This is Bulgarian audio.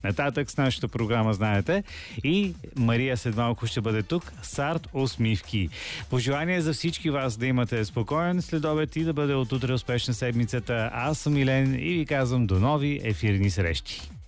нататък с нашата програма, знаете. И Мария след малко ще бъде тук с арт усмивки. Пожелание за всички вас да имате спокоен следобед и да бъде от утре успешна седмицата. Аз съм Илен и ви казвам до нови ефирни срещи.